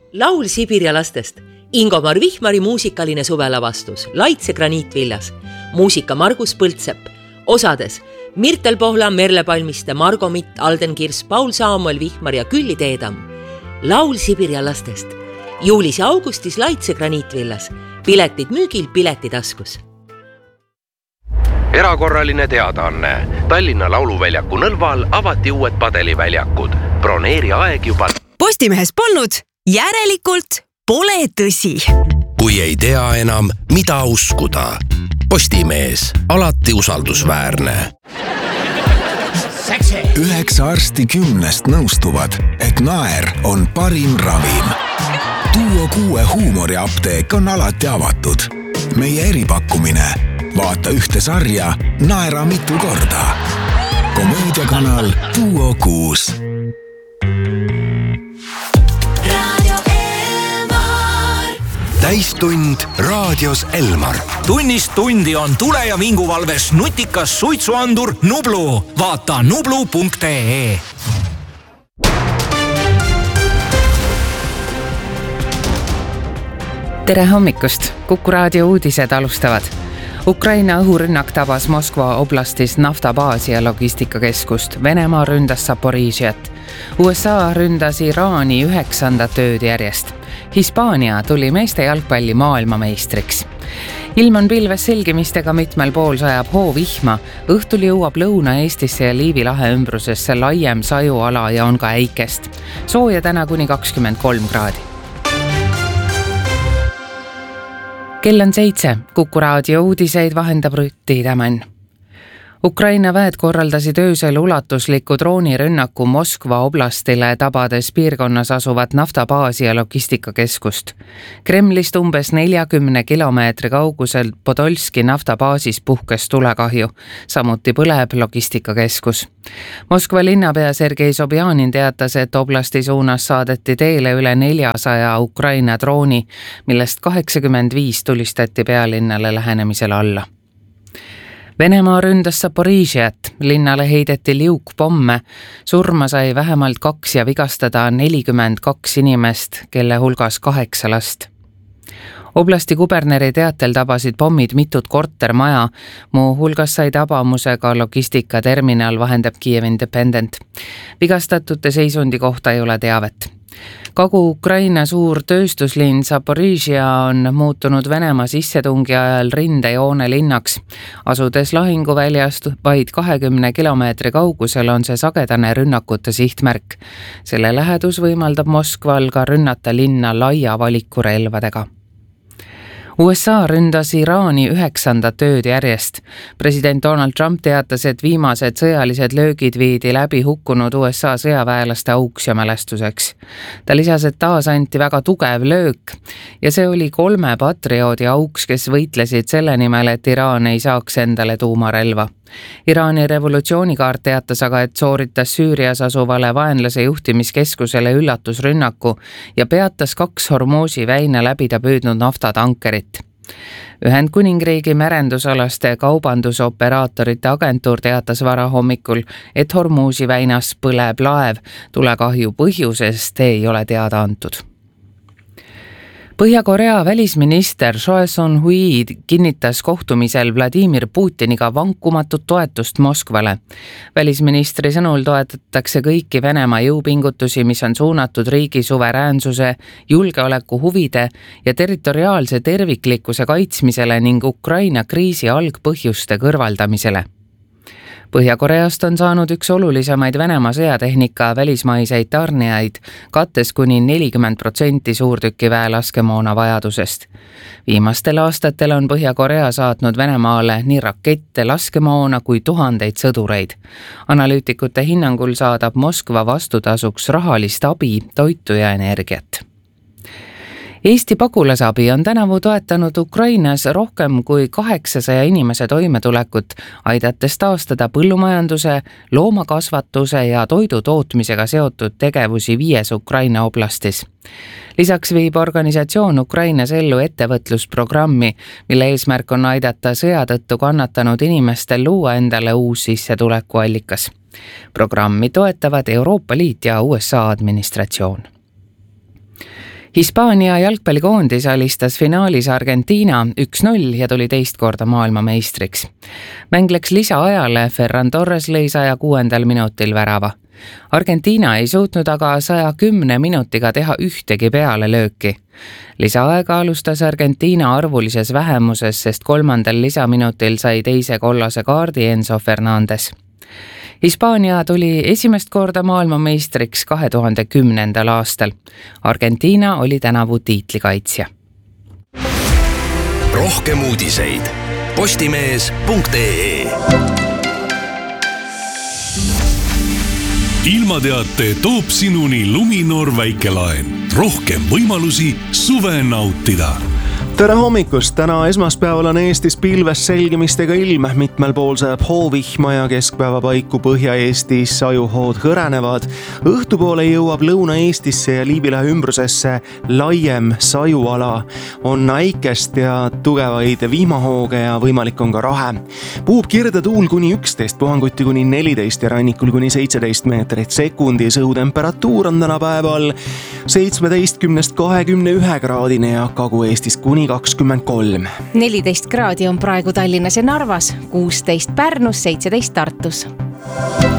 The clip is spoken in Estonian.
Laul Sibirja lastest. Ingomar Vihmari muusikaline suvelavastus Laitse graniitviljas. Muusika Margus Põldsepp. Osades Mirtel Pohla, Merle Palmiste, Margo Mitt, Alden Kirs, Paul Saamuel Vihmar ja Külli Teedam. Laul Sibirja lastest. Juulis ja augustis Laitse graniitvillas. Piletid müügil Piletitaskus. Erakorraline teadaanne. Tallinna Lauluväljaku nõlval avati uued padeliväljakud. Broneeri aeg juba. Postimehes polnud, järelikult pole tõsi. Kui ei tea enam, mida uskuda. Postimees, alati usaldusväärne. 9 arsti 10 nõustuvad, et naer on parim ravim. Duo 6 huumoriapteek on alati avatud. Meie eripakkumine. Vaata ühte sarja, naera mitu korda. Komöödiakanal Duo 6. Täistund raadios Elmar. Tunnist tundi on tule- ja vinguvalves nutikas suitsuandur Nublu. Vaata nublu.ee. Tere hommikust! Kuku raadio uudised alustavad. Ukraina õhurünnak tabas Moskva oblastis naftabaasi ja logistikakeskust. Venemaa ründas Zaporižiat. USA ründas Iraani 9. tööd järjest. Hispaania tuli meeste jalgpalli maailmameistriks. Ilm on pilves selgimistega, mitmel pool sajab hoovihma. Õhtul jõuab Lõuna-Eestisse ja Liivi lahe ümbrusesse laiem sajuala ja on ka äikest. Sooja täna kuni 23 kraadi. Kell on 7. Kuku raadio uudiseid vahendab Rütti Tämän. Ukraina väed korraldasid öösel ulatusliku droonirünnaku Moskva oblastile, tabades piirkonnas asuvat naftabaasi ja logistikakeskust. Kremlist umbes 40 kilomeetri kaugusel Podolski naftabaasis puhkes tulekahju, samuti põleb logistikakeskus. Moskva linnapea Sergei Sobjanin teatas, et oblasti suunas saadeti teele üle 400 Ukraina drooni, millest 85 tulistati pealinnale lähenemisel alla. Venemaa ründas Zaporižiat, linnale heideti liukpomme, surma sai vähemalt 2 ja vigastada 42 inimest, kelle hulgas 8 last. Oblasti kuberneri teatel tabasid pommid mitut kortermaja, muu hulgas sai tabamuse ka logistikaterminal, vahendab Kiev Independent. Vigastatute seisundi kohta ei ole teavet. Kagu-Ukraina suur tööstuslinn Zaporižia on muutunud Venemaa sissetungi ajal rindejoone linnaks. Asudes lahinguväljast vaid 20 kilomeetri kaugusel on see sagedane rünnakute sihtmärk. Selle lähedus võimaldab Moskval ka rünnata linna laia valiku relvadega. USA ründas Iraani 9. tööd järjest. President Donald Trump teatas, et viimased sõjalised löögid viidi läbi hukkunud USA sõjaväelaste auks ja mälestuseks. Ta lisas, et taas anti väga tugev löök ja see oli 3 patrioodi auks, kes võitlesid selle nimel, et Iraan ei saaks endale tuumarelva. Iraani revolutsioonikaart teatas aga, et sooritas Süürias asuvale vaenlase juhtimiskeskusele üllatusrünnaku ja peatas 2 Hormuzi väina läbida püüdnud naftatankerit. Ühendkuningriigi merendusalaste kaubandusoperaatorite agentuur teatas varahommikul, et Hormuzi väinas põleb laev. Tulekahju põhjusest ei ole teada antud. Põhja-Korea välisminister Choi Son-hui kinnitas kohtumisel Vladimir Putiniga vankumatut toetust Moskvale. Välisministri sõnul toetatakse kõiki Venemaa jõupingutusi, mis on suunatud riigi suveräänsuse, julgeoleku huvide ja territoriaalse terviklikkuse kaitsmisele ning Ukraina kriisi algpõhjuste kõrvaldamisele. Põhja-Koreast on saanud üks olulisemaid Venemaa sõjatehnika välismaiseid tarnijaid, kattes kuni 40% suurtükiväe laskemoona vajadusest. Viimastel aastatel on Põhja-Korea saatnud Venemaale nii rakette, laskemoona kui tuhandeid sõdureid. Analüütikute hinnangul saadab Moskva vastutasuks rahalist abi, toitu ja energiat. Eesti pagulasabi on tänavu toetanud Ukrainas rohkem kui 800 inimese toimetulekut, aidates taastada põllumajanduse, loomakasvatuse ja toidu tootmisega seotud tegevusi 5 Ukraina oblastis. Lisaks viib organisatsioon Ukrainas ellu ettevõtlusprogrammi, mille eesmärk on aidata sõja tõttu kannatanud inimestel luua endale uus sissetulekuallikas. Programmi toetavad Euroopa Liit ja USA administratsioon. Hispaania jalgpallikoondis alistas finaalis Argentiina 1-0 ja tuli teist korda maailmameistriks. Mäng läks lisaajale, Ferran Torres lõi 106. minutil värava. Argentiina ei suutnud aga 110 minutiga teha ühtegi pealelööki. Lisaaega alustas Argentiina arvulises vähemuses, sest 3. lisaminutil sai teise kollase kaardi Enzo Fernandez. Hispaania tuli esimest korda maailmameistriks 2010. aastal. Argentiina oli tänavu tiitlikaitsja. Rohkem uudiseid postimees.ee. Ilmateate toob sinuni Luminor väikelaen. Rohkem võimalusi suve nautida. Tere hommikust! Täna esmaspäeval on Eestis pilves selgimistega ilm. Mitmel pool sajab hoovihma ja keskpäeva paiku Põhja-Eestis sajuhood hõrenevad. Õhtupoole jõuab Lõuna-Eestisse ja Liivilahe ümbrusesse laiem sajuala. On äikest ja tugevaid vihmahooge ja võimalik on ka rahe. Puhub kirde tuul kuni 11, puhanguti kuni 14 ja rannikul kuni 17 meetrit sekundis. Õhutemperatuur on täna päeval 17–21 kraadine ja Kagu-Eestis kuni 23. 14 kraadi on praegu Tallinnas ja Narvas, 16 Pärnus, 17 Tartus.